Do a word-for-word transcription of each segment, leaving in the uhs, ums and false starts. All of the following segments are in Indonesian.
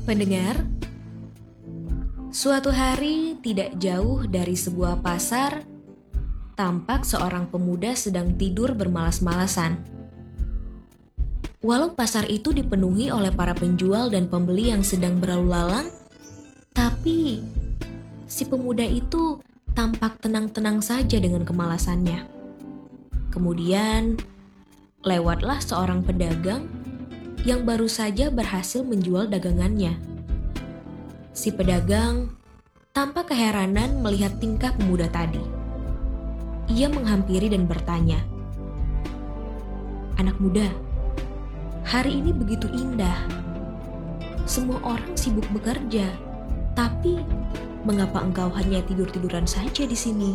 Pendengar, suatu hari tidak jauh dari sebuah pasar, tampak seorang pemuda sedang tidur bermalas-malasan. Walau pasar itu dipenuhi oleh para penjual dan pembeli yang sedang berlalu lalang, tapi si pemuda itu tampak tenang-tenang saja dengan kemalasannya. Kemudian, lewatlah seorang pedagang yang baru saja berhasil menjual dagangannya. Si pedagang tampak keheranan melihat tingkah pemuda tadi. Ia menghampiri dan bertanya, "Anak muda, hari ini begitu indah. Semua orang sibuk bekerja, tapi mengapa engkau hanya tidur-tiduran saja di sini?"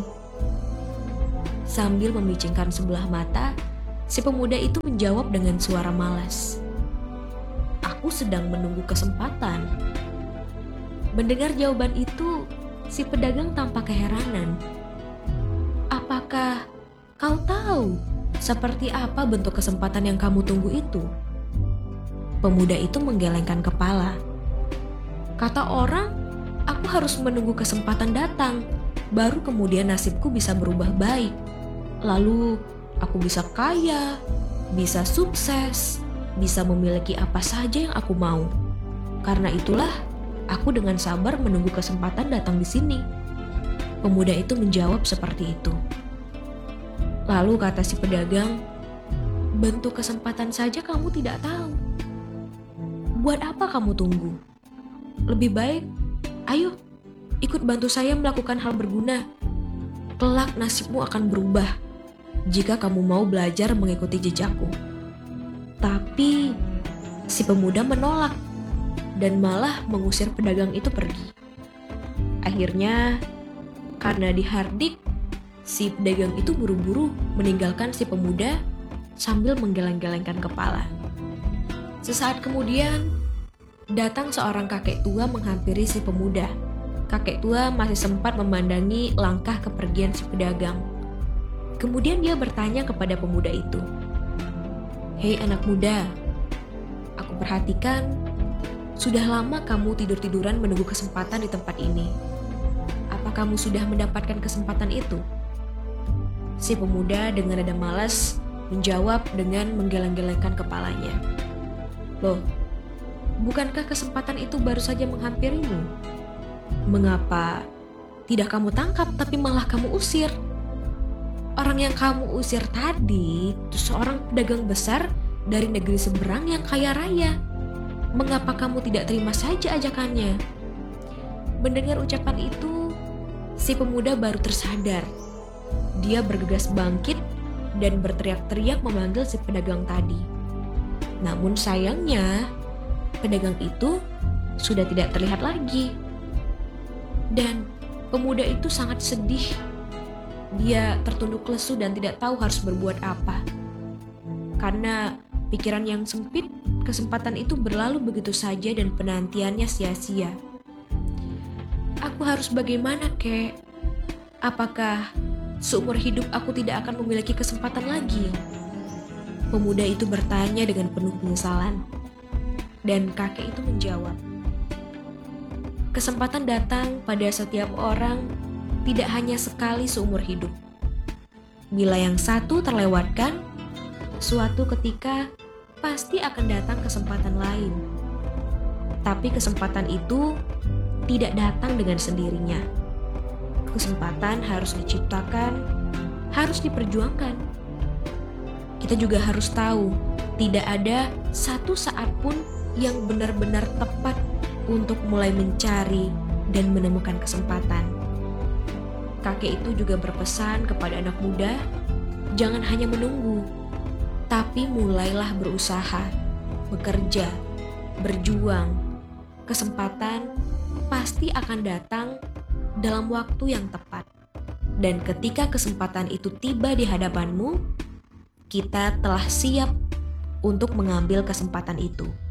Sambil memicingkan sebelah mata, si pemuda itu menjawab dengan suara malas, "Aku sedang menunggu kesempatan." Mendengar jawaban itu, si pedagang tampak keheranan. "Apakah kau tahu seperti apa bentuk kesempatan yang kamu tunggu itu?" Pemuda itu menggelengkan kepala. "Kata orang, aku harus menunggu kesempatan datang, baru kemudian nasibku bisa berubah baik. Lalu aku bisa kaya, bisa sukses, bisa memiliki apa saja yang aku mau. Karena itulah, aku dengan sabar menunggu kesempatan datang di sini." Pemuda itu menjawab seperti itu. Lalu kata si pedagang, "Bentuk kesempatan saja kamu tidak tahu. Buat apa kamu tunggu? Lebih baik, ayo ikut bantu saya melakukan hal berguna. Kelak nasibmu akan berubah jika kamu mau belajar mengikuti jejakku." Tapi si pemuda menolak dan malah mengusir pedagang itu pergi. Akhirnya, karena dihardik, si pedagang itu buru-buru meninggalkan si pemuda sambil menggeleng-gelengkan kepala. Sesaat kemudian, datang seorang kakek tua menghampiri si pemuda. Kakek tua masih sempat memandangi langkah kepergian si pedagang. Kemudian dia bertanya kepada pemuda itu, "Hei anak muda, aku perhatikan sudah lama kamu tidur-tiduran menunggu kesempatan di tempat ini. Apa kamu sudah mendapatkan kesempatan itu?" Si pemuda dengan nada malas menjawab dengan menggeleng-gelengkan kepalanya, "Loh, bukankah kesempatan itu baru saja menghampirimu? Mengapa tidak kamu tangkap tapi malah kamu usir? Orang yang kamu usir tadi itu seorang pedagang besar dari negeri seberang yang kaya raya. Mengapa kamu tidak terima saja ajakannya?" Mendengar ucapan itu, si pemuda baru tersadar. Dia bergegas bangkit dan berteriak-teriak memanggil si pedagang tadi. Namun sayangnya, pedagang itu sudah tidak terlihat lagi. Dan pemuda itu sangat sedih. Dia tertunduk lesu dan tidak tahu harus berbuat apa. Karena pikiran yang sempit, kesempatan itu berlalu begitu saja dan penantiannya sia-sia. "Aku harus bagaimana, kek? Apakah seumur hidup aku tidak akan memiliki kesempatan lagi?" Pemuda itu bertanya dengan penuh penyesalan. Dan kakek itu menjawab, "Kesempatan datang pada setiap orang tidak hanya sekali seumur hidup. Bila yang satu terlewatkan, suatu ketika pasti akan datang kesempatan lain. Tapi kesempatan itu tidak datang dengan sendirinya. Kesempatan harus diciptakan, harus diperjuangkan. Kita juga harus tahu, tidak ada satu saat pun yang benar-benar tepat untuk mulai mencari dan menemukan kesempatan." Kakek itu juga berpesan kepada anak muda, jangan hanya menunggu, tapi mulailah berusaha, bekerja, berjuang. Kesempatan pasti akan datang dalam waktu yang tepat. Dan ketika kesempatan itu tiba di hadapanmu, kita telah siap untuk mengambil kesempatan itu.